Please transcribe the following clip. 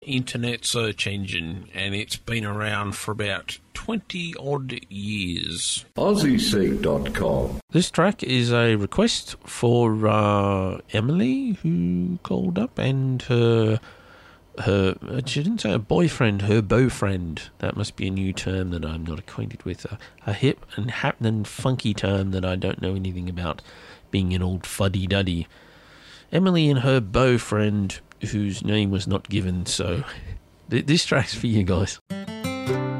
internet search engine, and it's been around for about 20 odd years. AussieSeek.com. This track is a request for Emily, who called up, and her she didn't say her boyfriend, her beaufriend. That must be a new term that I'm not acquainted with. A hip and happening funky term that I don't know anything about, being an old fuddy-duddy. Emily and her beaufriend, whose name was not given, so this track's for you guys.